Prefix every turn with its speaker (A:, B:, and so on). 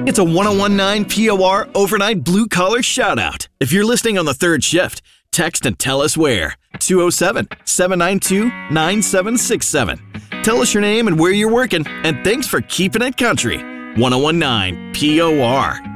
A: It's a 1019 POR overnight blue collar shout out. If you're listening on the third shift, text and tell us where. 207-792-9767. Tell us your name and where you're working, and thanks for keeping it country. 1019 POR.